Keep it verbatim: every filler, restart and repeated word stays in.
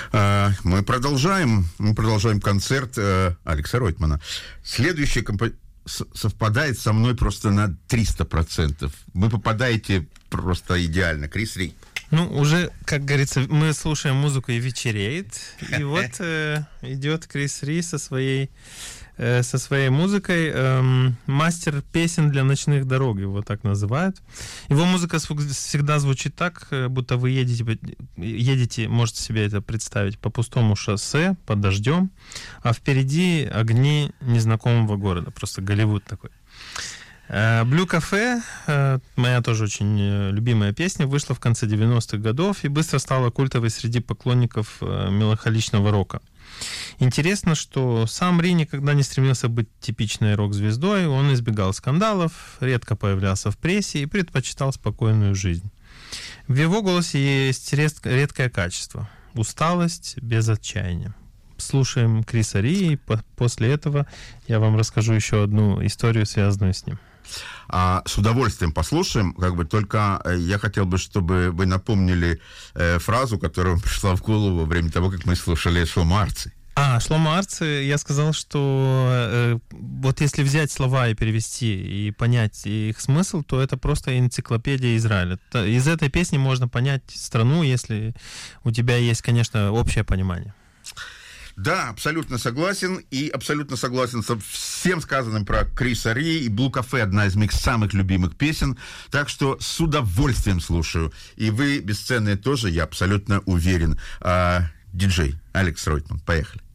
Мы продолжаем, мы продолжаем концерт Алекса Ройтмана. Следующая композиция совпадает со мной просто на триста процентов. Вы попадаете просто идеально. Крис Ри. Ну, уже, как говорится, мы слушаем музыку и вечереет. И вот э, идет Крис Ри со своей, э, со своей музыкой. Э, мастер песен для ночных дорог, его так называют. Его музыка всегда звучит так, будто вы едете, едете, можете себе это представить, по пустому шоссе, под дождем, а впереди огни незнакомого города. Просто Голливуд такой. Blue Cafe, моя тоже очень любимая песня, вышла в конце девяностых годов и быстро стала культовой среди поклонников меланхоличного рока. Интересно, что сам Ри никогда не стремился быть типичной рок-звездой, он избегал скандалов, редко появлялся в прессе и предпочитал спокойную жизнь. В его голосе есть редкое качество – усталость без отчаяния. Слушаем Криса Ри, и после этого я вам расскажу еще одну историю, связанную с ним. А, с удовольствием послушаем, как бы, только я хотел бы, чтобы вы напомнили э, фразу, которая вам пришла в голову во время того, как мы слушали Шломо Арци. А, Шломо Арци, я сказал, что э, вот если взять слова и перевести, и понять их смысл, то это просто энциклопедия Израиля. Из этой песни можно понять страну, если у тебя есть, конечно, общее понимание. Да, абсолютно согласен, и абсолютно согласен со всем сказанным про Криса Ри, и Blue Cafe — одна из моих самых любимых песен, так что с удовольствием слушаю. И вы, бесценные, тоже, я абсолютно уверен. А, диджей Алекс Ройтман, поехали.